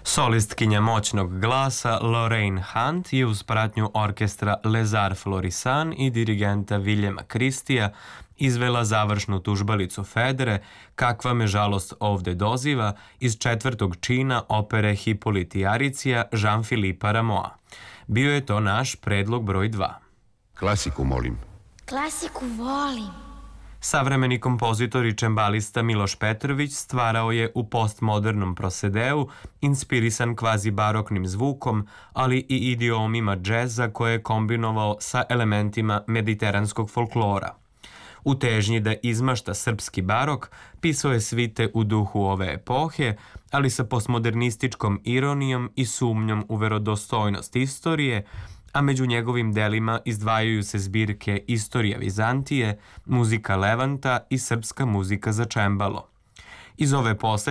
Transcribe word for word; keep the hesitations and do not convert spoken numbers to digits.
Solistkinja moćnog glasa Lorraine Hunt je uz pratnju orkestra Les Arts Florissant i dirigenta Williama Christija izvela završnu tužbalicu Federe Kakva me žalost ovde doziva iz četvrtog čina opere Hipolit i Aricija Jean-Philippe Rameau. Bio je to naš predlog broj dva. Klasiku molim. Klasiku volim. Savremeni kompozitor i čembalista Miloš Petrović stvarao je u postmodernom prosedeu, inspirisan kvazi baroknim zvukom, ali i idiomima džeza koje je kombinovao sa elementima mediteranskog folklora. U težnji da izmašta srpski barok, pisao je svite u duhu ove epohe, ali sa postmodernističkom ironijom i sumnjom u verodostojnost istorije, a među njegovim delima izdvajaju se zbirke Istorija Vizantije, Muzika Levanta i Srpska muzika za čembalo. Iz ove poslednje